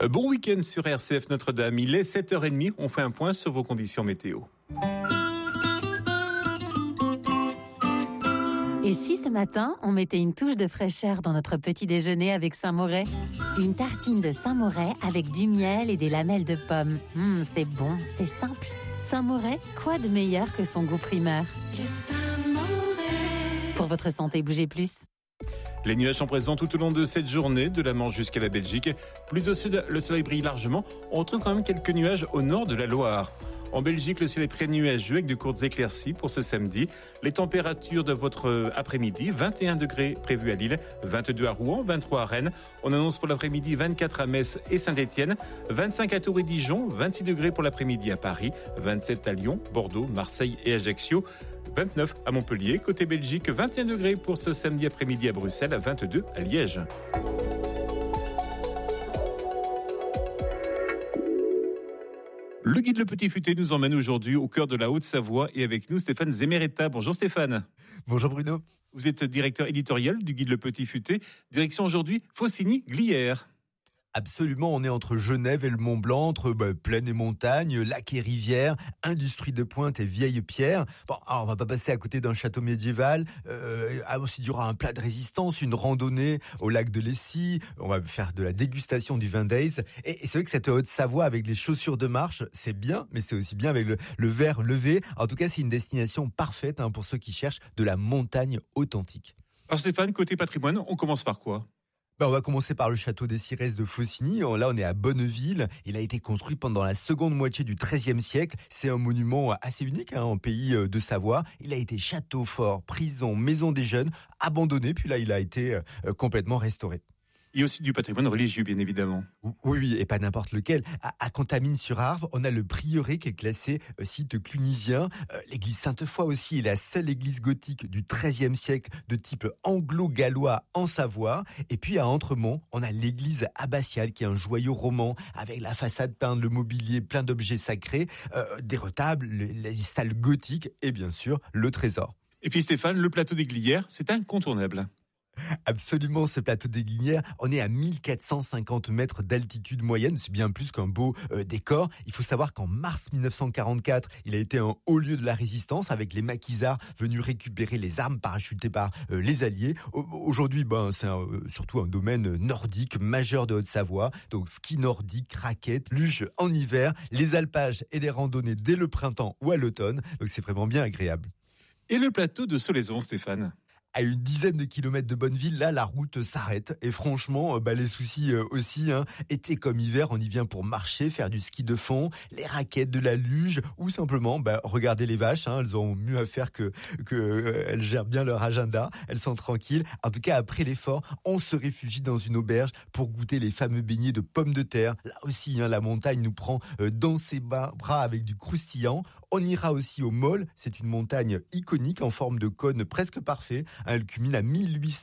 Bon week-end sur RCF Notre-Dame. Il est 7h30. On fait un point sur vos conditions météo. Et si ce matin, on mettait une touche de fraîcheur dans notre petit déjeuner avec Saint-Moret? Une tartine de Saint-Moret avec du miel et des lamelles de pommes. C'est bon, c'est simple. Saint-Moret, quoi de meilleur que son goût primeur? Le Saint-Moret. Pour votre santé, bougez plus. Les nuages sont présents tout au long de cette journée, de la Manche jusqu'à la Belgique. Plus au sud, le soleil brille largement. On retrouve quand même quelques nuages au nord de la Loire. En Belgique, le ciel est très nuageux avec de courtes éclaircies pour ce samedi. Les températures de votre après-midi, 21 degrés prévus à Lille, 22 à Rouen, 23 à Rennes. On annonce pour l'après-midi 24 à Metz et Saint-Étienne, 25 à Tours et Dijon, 26 degrés pour l'après-midi à Paris, 27 à Lyon, Bordeaux, Marseille et Ajaccio, 29 à Montpellier. Côté Belgique, 21 degrés pour ce samedi après-midi à Bruxelles, 22 à Liège. Le guide Le Petit Futé nous emmène aujourd'hui au cœur de la Haute-Savoie et avec nous Stéphane Zemeretta. Bonjour Stéphane. Bonjour Bruno. Vous êtes directeur éditorial du guide Le Petit Futé. Direction aujourd'hui Faucigny-Glières. Absolument, on est entre Genève et le Mont-Blanc, entre plaine et montagne, lac et rivière, industrie de pointe et vieilles pierres. Bon, alors on va pas passer à côté d'un château médiéval. Ensuite, il y aura un plat de résistance, une randonnée au lac de Lessy. On va faire de la dégustation du vin d'Aise. Et c'est vrai que cette Haute-Savoie avec les chaussures de marche, c'est bien, mais c'est aussi bien avec le verre levé. En tout cas, c'est une destination parfaite pour ceux qui cherchent de la montagne authentique. Alors Stéphane, côté patrimoine, on commence par quoi ? On va commencer par le château des Cirès de Faucigny. Là, on est à Bonneville. Il a été construit pendant la seconde moitié du XIIIe siècle. C'est un monument assez unique en pays de Savoie. Il a été château fort, prison, maison des jeunes, abandonné. Puis là, il a été complètement restauré. Il y a aussi du patrimoine religieux, bien évidemment. Oui, et pas n'importe lequel. À Contamine-sur-Arve, on a le prieuré qui est classé site clunisien. L'église Sainte-Foy aussi est la seule église gothique du XIIIe siècle de type anglo-gallois en Savoie. Et puis à Entremont, on a l'église abbatiale qui est un joyau roman avec la façade peinte, le mobilier, plein d'objets sacrés, des retables, les stalles gothiques et bien sûr le trésor. Et puis Stéphane, le plateau des Glières, c'est incontournable. Absolument, ce plateau des Glières, on est à 1450 mètres d'altitude moyenne, c'est bien plus qu'un beau décor. Il faut savoir qu'en mars 1944, il a été un haut lieu de la résistance avec les maquisards venus récupérer les armes parachutées par les Alliés. Aujourd'hui, c'est surtout un domaine nordique majeur de Haute-Savoie, donc ski nordique, raquettes, luge en hiver, les alpages et des randonnées dès le printemps ou à l'automne, donc c'est vraiment bien agréable. Et le plateau de Solaison, Stéphane ? À une dizaine de kilomètres de Bonneville, là, la route s'arrête. Et franchement, les soucis aussi. Été comme hiver, on y vient pour marcher, faire du ski de fond, les raquettes, de la luge, ou simplement regarder les vaches. Elles ont mieux à faire que elles gèrent bien leur agenda. Elles sont tranquilles. En tout cas, après l'effort, on se réfugie dans une auberge pour goûter les fameux beignets de pommes de terre. Là aussi, la montagne nous prend dans ses bras avec du croustillant. On ira aussi au Môle. C'est une montagne iconique en forme de cône presque parfait. Elle culmine à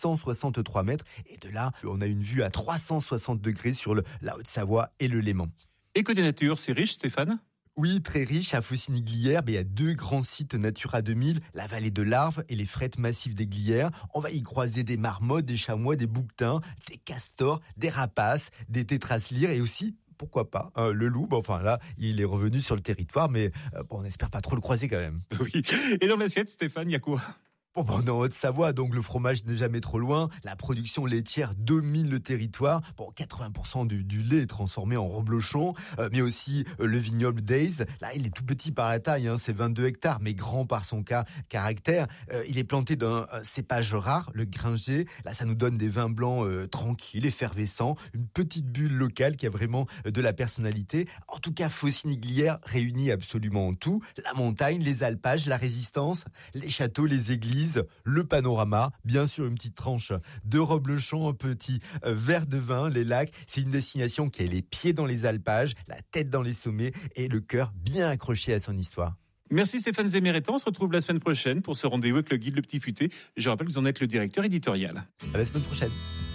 1863 mètres. Et de là, on a une vue à 360 degrés sur la Haute-Savoie et le Léman. Et côté nature, c'est riche, Stéphane ? Oui, très riche. À Faucigny-Glières, il y a 2 grands sites Natura 2000, la vallée de l'Arve et les frettes massives des Glières. On va y croiser des marmottes, des chamois, des bouquetins, des castors, des rapaces, des tétras lyres et aussi... Pourquoi pas, le loup, là, il est revenu sur le territoire, mais on n'espère pas trop le croiser quand même. Oui, et dans l'assiette, Stéphane, il y a quoi ? On est en Haute-Savoie, donc le fromage n'est jamais trop loin. La production laitière domine le territoire. 80% du lait est transformé en reblochon, mais aussi le vignoble d'Aise. Là, il est tout petit par la taille, c'est 22 hectares, mais grand par son caractère. Il est planté d'un cépage rare, le Gringer. Là, ça nous donne des vins blancs tranquilles, effervescents, une petite bulle locale qui a vraiment de la personnalité. En tout cas, Faucigny-Glières réunit absolument tout. La montagne, les alpages, la résistance, les châteaux, les églises, le panorama, bien sûr une petite tranche de reblochon, un petit verre de vin, les lacs. C'est une destination qui a les pieds dans les alpages, la tête dans les sommets et le cœur bien accroché à son histoire. Merci Stéphane Zemeretta, on se retrouve la semaine prochaine pour ce rendez-vous avec le guide Le Petit Futé. Je rappelle que vous en êtes le directeur éditorial. À la semaine prochaine.